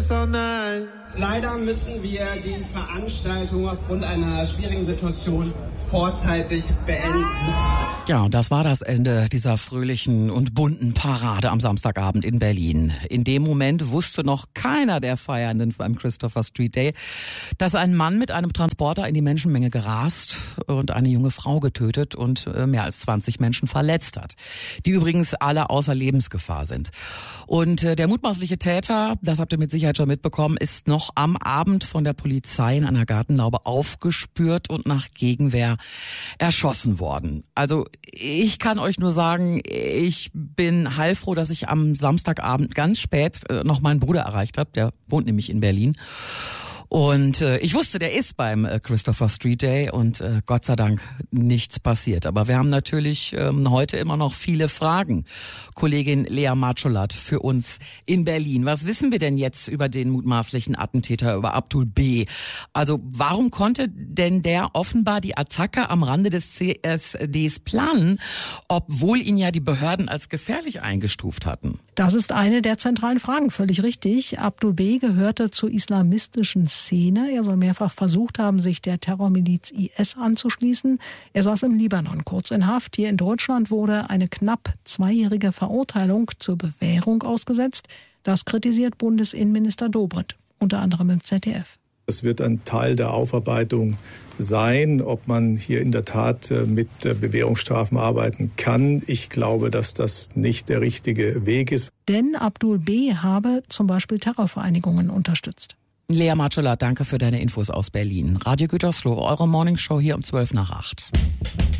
yes or nein. Leider müssen wir die Veranstaltung aufgrund einer schwierigen Situation vorzeitig beenden. Ja, und das war das Ende dieser fröhlichen und bunten Parade am Samstagabend in Berlin. In dem Moment wusste noch keiner der Feiernden beim Christopher Street Day, dass ein Mann mit einem Transporter in die Menschenmenge gerast und eine junge Frau getötet und mehr als 20 Menschen verletzt hat, die übrigens alle außer Lebensgefahr sind. Und der mutmaßliche Täter, das habt ihr mit Sicherheit schon mitbekommen, ist noch am Abend von der Polizei in einer Gartenlaube aufgespürt und nach Gegenwehr erschossen worden. Also ich kann euch nur sagen, ich bin heilfroh, dass ich am Samstagabend ganz spät noch meinen Bruder erreicht habe. Der wohnt nämlich in Berlin. Und ich wusste, der ist beim Christopher Street Day und Gott sei Dank nichts passiert. Aber wir haben natürlich heute immer noch viele Fragen. Kollegin Lea Marcholat für uns in Berlin. Was wissen wir denn jetzt über den mutmaßlichen Attentäter, über Abdul B? Also warum konnte denn der offenbar die Attacke am Rande des CSDs planen, obwohl ihn ja die Behörden als gefährlich eingestuft hatten? Das ist eine der zentralen Fragen, völlig richtig. Abdul B. gehörte zur islamistischen Szene. Er soll mehrfach versucht haben, sich der Terrormiliz IS anzuschließen. Er saß im Libanon kurz in Haft. Hier in Deutschland wurde eine knapp 2-jährige Verurteilung zur Bewährung ausgesetzt. Das kritisiert Bundesinnenminister Dobrindt, unter anderem im ZDF. Es wird ein Teil der Aufarbeitung sein, ob man hier in der Tat mit Bewährungsstrafen arbeiten kann. Ich glaube, dass das nicht der richtige Weg ist. Denn Abdul B. habe zum Beispiel Terrorvereinigungen unterstützt. Lea Marcholat, danke für deine Infos aus Berlin. Radio Gütersloh, eure Morningshow hier um 7:55.